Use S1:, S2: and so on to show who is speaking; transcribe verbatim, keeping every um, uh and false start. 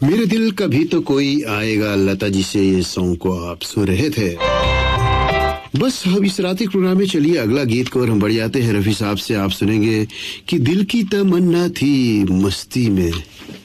S1: मेरे दिल का भी तो कोई आएगा, लता जी से ये सॉन्ग को आप सुन रहे थे। बस अब इस रात के प्रोग्राम में चलिए अगला गीत को और हम बढ़ जाते हैं रफी साहब से। आप सुनेंगे कि दिल की तमन्ना थी मस्ती में